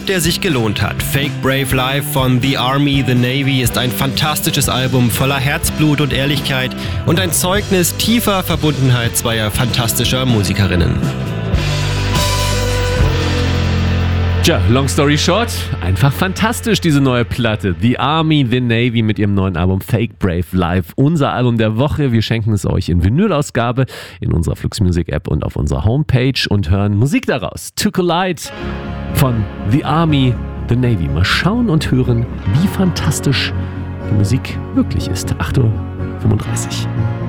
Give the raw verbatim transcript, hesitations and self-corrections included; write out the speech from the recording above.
Trip, der sich gelohnt hat. Fake Brave Life von The Army, The Navy ist ein fantastisches Album voller Herzblut und Ehrlichkeit und ein Zeugnis tiefer Verbundenheit zweier fantastischer Musikerinnen. Tja, long story short, einfach fantastisch diese neue Platte. The Army, The Navy mit ihrem neuen Album Fake Brave Life. Unser Album der Woche. Wir schenken es euch in Vinylausgabe in unserer Flux Music App und auf unserer Homepage und hören Musik daraus. To Collide von The Army, The Navy. Mal schauen und hören, wie fantastisch die Musik wirklich ist. acht Uhr fünfunddreißig.